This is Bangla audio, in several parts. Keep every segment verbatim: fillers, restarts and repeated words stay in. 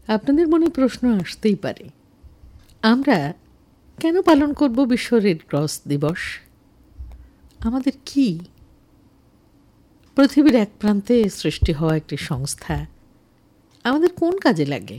আপনাদের মনে প্রশ্ন আসতেই পারে, আমরা কেন পালন করব বিশ্ব রেড ক্রস দিবস? আমাদের কি পৃথিবীর এক প্রান্তে সৃষ্টি হওয়া একটি সংস্থা আমাদের কোন কাজে লাগে?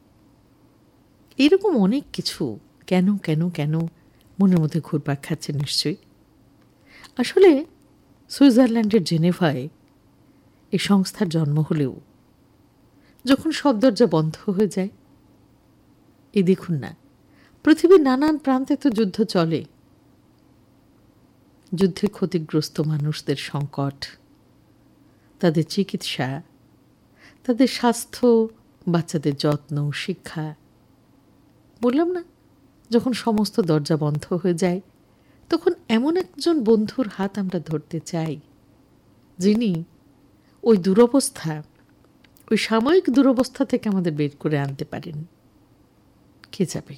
এরকম অনেক কিছু কেন কেন কেন মনের মধ্যে ঘুরপাক খাচ্ছে নিশ্চয়ই। আসলে সুইজারল্যান্ডের জেনেভায় এই সংস্থার জন্ম হলেও যখন সব দরজা বন্ধ হয়ে যায়, এই দেখুন না, পৃথিবীর নানান প্রান্তে তো যুদ্ধ চলে। যুদ্ধে ক্ষতিগ্রস্ত মানুষদের সংকট, তাদের চিকিৎসা, তাদের স্বাস্থ্য, বাচ্চাদের যত্ন, শিক্ষা, বললাম না, যখন সমস্ত দরজা বন্ধ হয়ে যায় তখন এমন একজন বন্ধুর হাত আমরা ধরতে চাই যিনি ওই দুরবস্থা, ওই সাময়িক দুরবস্থা থেকে আমাদের বের করে আনতে পারেন। কে যাবে?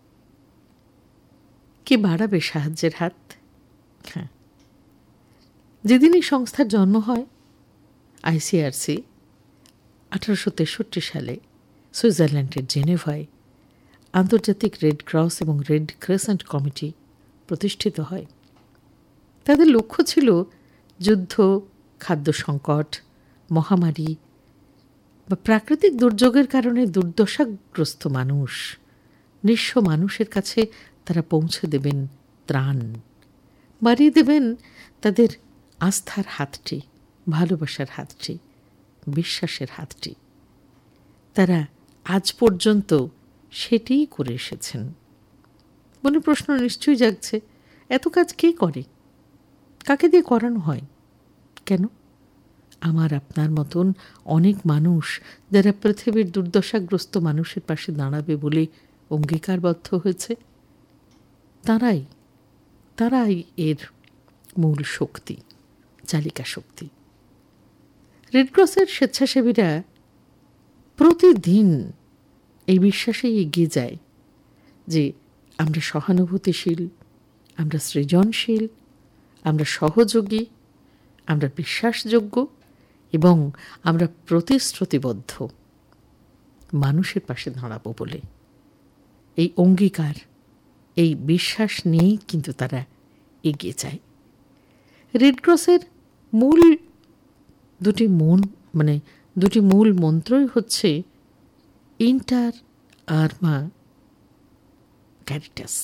কে বাড়াবে সাহায্যের হাত? হ্যাঁ, যেদিন এই সংস্থার জন্ম হয়, আইসিআরসি আঠারোশো তেষট্টি সালে সুইজারল্যান্ডের জেনেভায় আন্তর্জাতিক রেড ক্রস এবং রেড ক্রেসেন্ট কমিটি প্রতিষ্ঠিত হয়। তাদের লক্ষ্য ছিল যুদ্ধ, খাদ্য সংকট, মহামারী বা প্রাকৃতিক দুর্যোগের কারণে দুর্দশাগ্রস্ত মানুষ, নিঃস্ব মানুষের কাছে তারা পৌঁছে দেবেন ত্রাণ, বাড়িয়ে দেবেন তাদের আস্থার হাতটি, ভালোবাসার হাতটি, বিশ্বাসের হাতটি। তারা আজ পর্যন্ত সেটিই করে এসেছেন। মনে প্রশ্ন নিশ্চয়ই জাগছে, এত কাজ কে করে? কাকে দিয়ে করানো হয়? কেন? আমার আপনার মতন অনেক মানুষ যারা পৃথিবীর দুর্দশাগ্রস্ত মানুষের পাশে দাঁড়াবে বলে অঙ্গীকারবদ্ধ হয়েছে, তারাই তারাই এর মূল শক্তি, চালিকা শক্তি। রেডক্রসের স্বেচ্ছাসেবীরা প্রতিদিন এই বিশ্বাসেই এগিয়ে যায় যে আমরা সহানুভূতিশীল, আমরা সৃজনশীল, আমরা সহযোগী, আমরা বিশ্বাসযোগ্য এবং আমরা প্রতিশ্রুতিবদ্ধ মানুষের পাশে দাঁড়াবো বলে। এই অঙ্গীকার, এই বিশ্বাস নিয়েই কিন্তু তারা এগিয়ে যায়। রেডক্রসের মূল দুটি মন মানে দুটি মূল মন্ত্রই হচ্ছে ইন্টার আরমা ক্যারিটাস,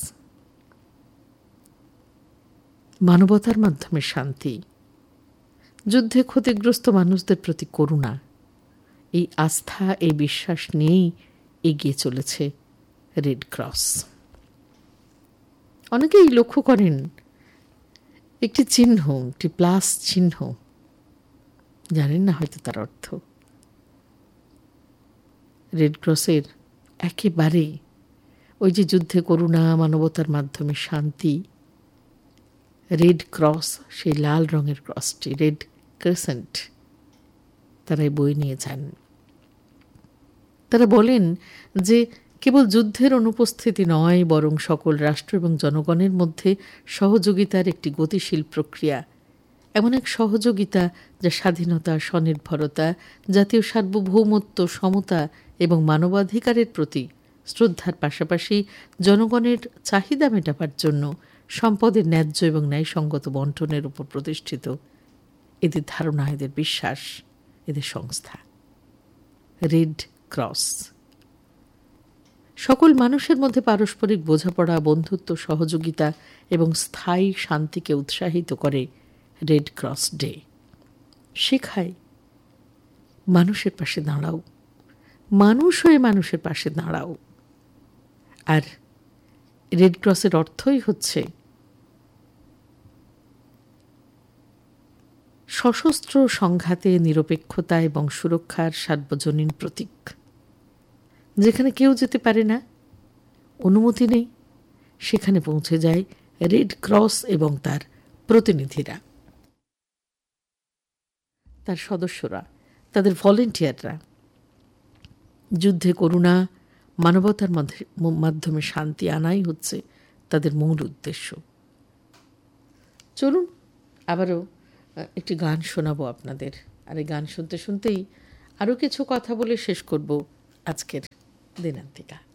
মানবতার মাধ্যমে শান্তি, যুদ্ধে ক্ষতিগ্রস্ত মানুষদের প্রতি করুণা। এই আস্থা, এই বিশ্বাস নিয়েই এগিয়ে চলেছে রেড ক্রস। অনেকেই লক্ষ্য করেন একটি চিহ্ন, একটি প্লাস চিহ্ন, জানেন না হয়তো তার অর্থ। রেড ক্রসের একেবারে ওই যে যুদ্ধে করুণা, মানবতার মাধ্যমে শান্তি, রেড ক্রস, সেই লাল রঙের ক্রসটি, রেড ক্রেসেন্ট, তারাই বই নিয়ে যান। তারা বলেন যে কেবল যুদ্ধের অনুপস্থিতি নয়, বরং সকল রাষ্ট্র এবং জনগণের মধ্যে সহযোগিতার একটি গতিশীল প্রক্রিয়া, এমন এক সহযোগিতা যা স্বাধীনতা, স্বনির্ভরতা, জাতীয় সার্বভৌমত্ব, সমতা এবং মানবাধিকারের প্রতি শ্রদ্ধার পাশাপাশি জনগণের চাহিদা মেটাবার জন্য সম্পদের ন্যায্য এবং ন্যায়সঙ্গত বন্টনের উপর প্রতিষ্ঠিত। এদের ধারণা, এদের বিশ্বাস, এদের সংস্থা রেড ক্রস সকল মানুষের মধ্যে পারস্পরিক বোঝাপড়া, বন্ধুত্ব, সহযোগিতা এবং স্থায়ী শান্তিকে উৎসাহিত করে। রেড ক্রস ডে শেখায় মানুষের পাশে দাঁড়াও, মানুষ হয়ে মানুষের পাশে দাঁড়াও। আর রেড ক্রসের অর্থই হচ্ছে সশস্ত্র সংঘাতে নিরপেক্ষতা এবং সুরক্ষার সার্বজনীন প্রতীক। যেখানে কেউ যেতে পারে না, অনুমতি নেই, সেখানে পৌঁছে যায় রেড ক্রস এবং তার প্রতিনিধিরা, তার সদস্যরা, তাদের ভলেন্টিয়াররা। যুদ্ধে করুণা, মানবতার মাধ্যমে শান্তি আনাই হচ্ছে তাদের মূল উদ্দেশ্য। চলুন আবারও একটি গান শোনাবো আপনাদের, আর এই গান শুনতে শুনতেই আরও কিছু কথা বলে শেষ করব আজকের দিনান্তিকা।